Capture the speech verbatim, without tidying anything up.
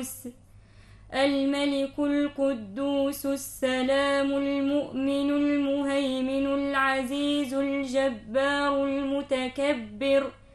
القدوس الملك القدوس السلام المؤمن المهيمن العزيز الجبار المتكبر